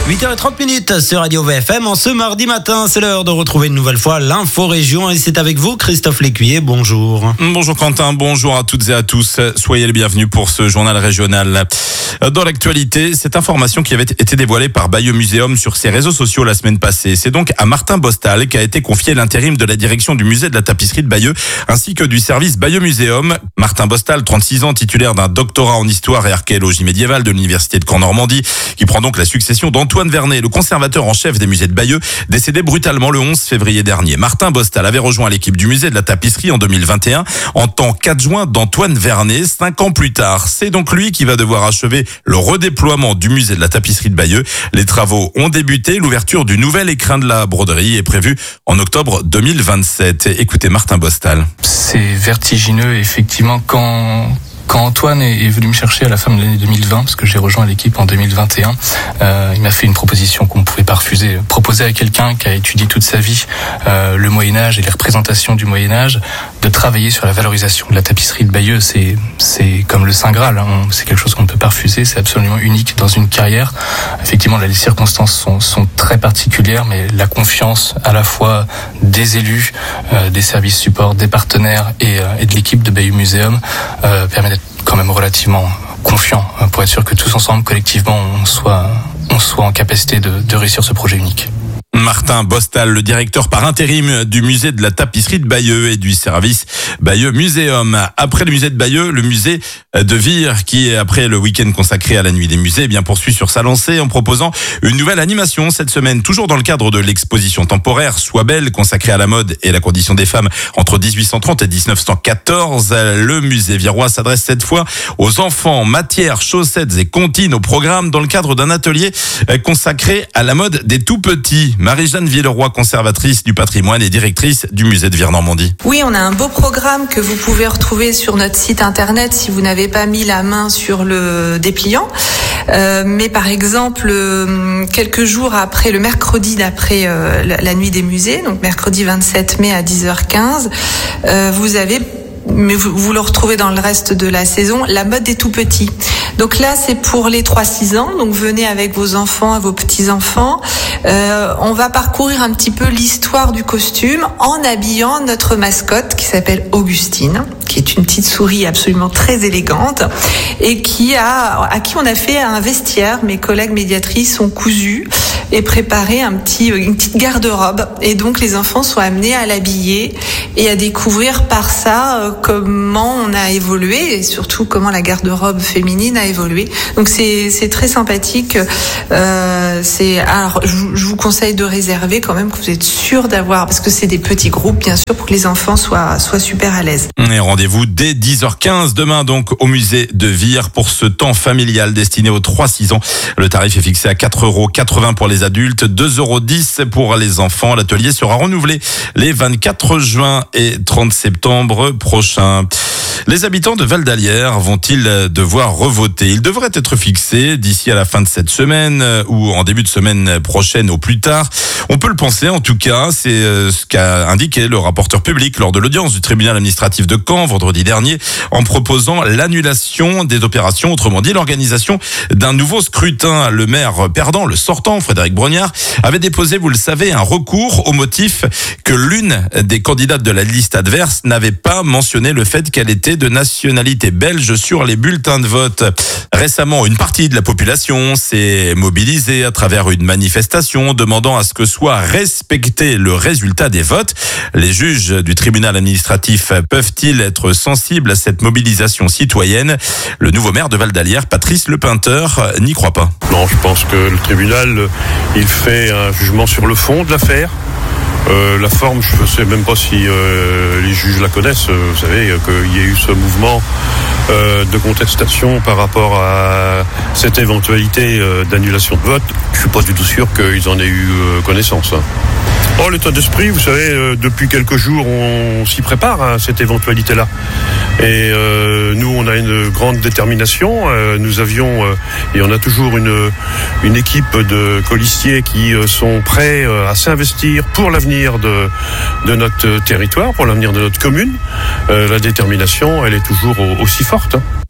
8h30 sur Radio VFM. En ce mardi matin, c'est l'heure de retrouver une nouvelle fois l'info région et c'est avec vous Christophe Lécuyer. Bonjour. Bonjour Quentin, bonjour à toutes et à tous. Soyez les bienvenus pour ce journal régional. Dans l'actualité, cette information qui avait été dévoilée par Bayeux Muséum sur ses réseaux sociaux la semaine passée. C'est donc à Martin Bostal qu'a été confié l'intérim de la direction du musée de la tapisserie de Bayeux ainsi que du service Bayeux Muséum. Martin Bostal, 36 ans, titulaire d'un doctorat en histoire et archéologie médiévale de l'université de Caen-Normandie, qui prend donc la succession d'Antoine Vernet, le conservateur en chef des musées de Bayeux, décédé brutalement le 11 février dernier. Martin Bostal avait rejoint l'équipe du musée de la tapisserie en 2021 en tant qu'adjoint d'Antoine Vernet. 5 ans plus tard, c'est donc lui qui va devoir achever le redéploiement du musée de la tapisserie de Bayeux. Les travaux ont débuté. L'ouverture du nouvel écrin de la broderie est prévue en octobre 2027. Écoutez Martin Bostal. C'est vertigineux, effectivement, quand Antoine est venu me chercher à la fin de l'année 2020, parce que j'ai rejoint l'équipe en 2021, il m'a fait une proposition qu'on ne pouvait pas refuser. Proposer à quelqu'un qui a étudié toute sa vie le Moyen-Âge et les représentations du Moyen-Âge, de travailler sur la valorisation de la tapisserie de Bayeux, c'est comme le Saint Graal, hein. C'est quelque chose qu'on ne peut pas refuser, c'est absolument unique dans une carrière. Effectivement, là, les circonstances sont très particulières, mais la confiance à la fois des élus, des services supports, des partenaires et de l'équipe de Bayeux Muséum permet d'être quand même relativement confiant pour être sûr que tous ensemble, collectivement, on soit en capacité de réussir ce projet unique. Martin Bostal, le directeur par intérim du musée de la tapisserie de Bayeux et du service Bayeux Muséum. Après le musée de Bayeux, le musée de Vire, qui après le week-end consacré à la nuit des musées, poursuit sur sa lancée en proposant une nouvelle animation cette semaine, toujours dans le cadre de l'exposition temporaire Sois belle, consacrée à la mode et la condition des femmes entre 1830 et 1914. Le musée virois s'adresse cette fois aux enfants, matières, chaussettes et comptines au programme dans le cadre d'un atelier consacré à la mode des tout petits. Marie-Jeanne Villeroy, conservatrice du patrimoine et directrice du musée de Vire-Normandie. Oui, on a un beau programme que vous pouvez retrouver sur notre site internet si vous n'avez pas mis la main sur le dépliant. Mais par exemple, quelques jours après, le mercredi d'après la nuit des musées, donc mercredi 27 mai à 10h15, vous avez... mais vous le retrouvez dans le reste de la saison, la mode des tout-petits. Donc là, c'est pour les 3-6 ans, donc venez avec vos enfants et vos petits-enfants. On va parcourir un petit peu l'histoire du costume en habillant notre mascotte qui s'appelle Augustine, qui est une petite souris absolument très élégante et à qui on a fait un vestiaire. Mes collègues médiatrices ont cousu et préparé une petite garde-robe. Et donc, les enfants sont amenés à l'habiller et à découvrir par ça comment on a évolué et surtout comment la garde-robe féminine a évolué. Donc, c'est très sympathique. Alors, je vous conseille de réserver quand même, que vous êtes sûr d'avoir, parce que c'est des petits groupes, bien sûr, pour que les enfants soient super à l'aise. Et rendez-vous dès 10h15 demain, donc, au musée de Vire pour ce temps familial destiné aux 3-6 ans. Le tarif est fixé à 4,80 € pour les adultes, 2,10 € pour les enfants. L'atelier sera renouvelé les 24 juin et 30 septembre prochains. Les habitants de Val d'Alière vont-ils devoir revoter? Ils devraient être fixés d'ici à la fin de cette semaine ou en début de semaine prochaine au plus tard. On peut le penser, en tout cas, c'est ce qu'a indiqué le rapporteur public lors de l'audience du tribunal administratif de Caen vendredi dernier en proposant l'annulation des opérations, autrement dit l'organisation d'un nouveau scrutin. Le maire perdant, le sortant, Frédéric Brognard, avait déposé, vous le savez, un recours au motif que l'une des candidates de la liste adverse n'avait pas mentionné le fait qu'elle était de nationalité belge sur les bulletins de vote. Récemment, une partie de la population s'est mobilisée à travers une manifestation demandant à ce que soit respecté le résultat des votes. Les juges du tribunal administratif peuvent-ils être sensibles à cette mobilisation citoyenne? Le nouveau maire de Val d'Alière, Patrice Lepeinteur, n'y croit pas. Non, je pense que le tribunal, il fait un jugement sur le fond de l'affaire. La forme, je ne sais même pas si les juges la connaissent. Vous savez qu'il y a eu ce mouvement de contestation par rapport à cette éventualité d'annulation de vote. Je ne suis pas du tout sûr qu'ils en aient eu connaissance. Oh, l'état d'esprit, vous savez, depuis quelques jours, on s'y prépare à cette éventualité-là. Et nous, on a une grande détermination. Nous avions, et on a toujours une équipe de colistiers qui sont prêts à s'investir pour l'avenir de notre territoire, pour l'avenir de notre commune. La détermination, elle est toujours aussi forte.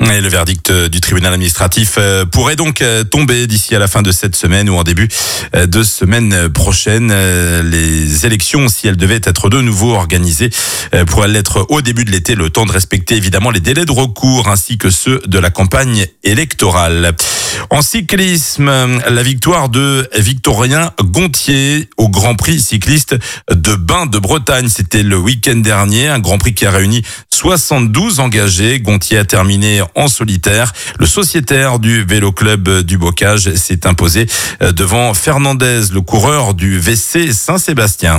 Et le verdict du tribunal administratif pourrait donc tomber d'ici à la fin de cette semaine ou en début de semaine prochaine. Les élections, si elles devaient être de nouveau organisées, pourraient l'être au début de l'été, le temps de respecter évidemment les délais de recours ainsi que ceux de la campagne électorale. En cyclisme, la victoire de Victorien Gontier au Grand Prix cycliste de Bain de Bretagne. C'était le week-end dernier, un Grand Prix qui a réuni 72 engagés. Gontier a terminé en solitaire. Le sociétaire du Vélo Club du Bocage s'est imposé devant Fernandez, le coureur du VC Saint-Sébastien.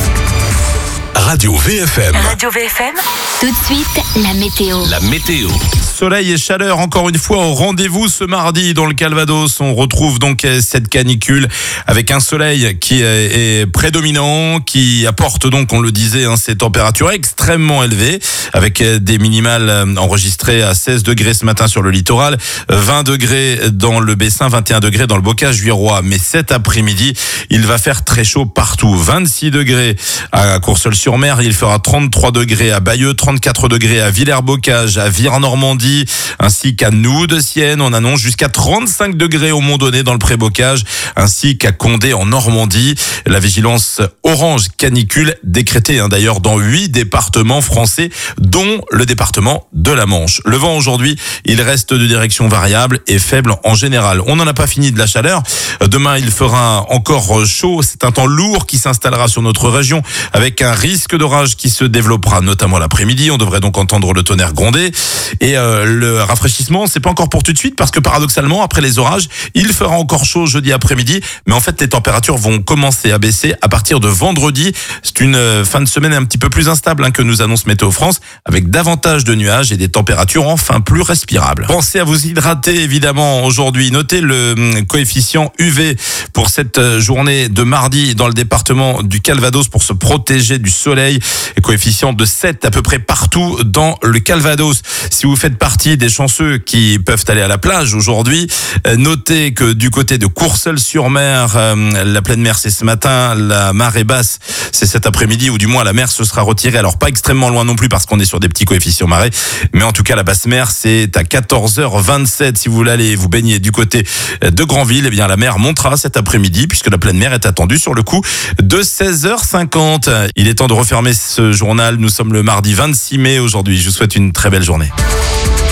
Radio VFM. Radio VFM. Tout de suite, la météo. La météo. Soleil et chaleur encore une fois au rendez-vous ce mardi dans le Calvados. On retrouve donc cette canicule avec un soleil qui est prédominant, qui apporte donc, on le disait, ces températures extrêmement élevées avec des minimales enregistrées à 16 degrés ce matin sur le littoral, 20 degrés dans le Bessin, 21 degrés dans le Bocage-Virois. Mais cet après-midi, il va faire très chaud partout. 26 degrés à Courseulles-sur-Mer, il fera 33 degrés à Bayeux, 34 degrés à Villers-Bocage, à Vire-en-Normandie, ainsi qu'à Noue-de-Sienne. On annonce jusqu'à 35 degrés au Mont-Donné dans le Pré-Bocage, ainsi qu'à Condé en Normandie. La vigilance orange canicule décrétée d'ailleurs dans 8 départements français, dont le département de la Manche. Le vent aujourd'hui, il reste de direction variable et faible en général. On n'en a pas fini de la chaleur. Demain, il fera encore chaud. C'est un temps lourd qui s'installera sur notre région avec un risque d'orage qui se développera notamment l'après-midi. On devrait donc entendre le tonnerre gronder. Et le rafraîchissement, c'est pas encore pour tout de suite parce que paradoxalement, après les orages, il fera encore chaud jeudi après-midi. Mais en fait, les températures vont commencer à baisser à partir de vendredi. C'est une fin de semaine un petit peu plus instable que nous annonce Météo France, avec davantage de nuages et des températures enfin plus respirables. Pensez à vous hydrater évidemment aujourd'hui. Notez le coefficient UV pour cette journée de mardi dans le département du Calvados pour se protéger du soleil. Et coefficient de 7 à peu près partout dans le Calvados. Si vous faites partie des chanceux qui peuvent aller à la plage aujourd'hui, notez que du côté de Courseulles-sur-Mer, la pleine mer c'est ce matin, la marée basse c'est cet après-midi, ou du moins la mer se sera retirée. Alors pas extrêmement loin non plus parce qu'on est sur des petits coefficients marée, mais en tout cas la basse mer c'est à 14h27. Si vous voulez aller vous baigner du côté de Granville, eh bien la mer montera cet après-midi puisque la pleine mer est attendue sur le coup de 16h50. Il est temps de refermer ce journal. Nous sommes le mardi 26 mai aujourd'hui. Je vous souhaite une très belle journée.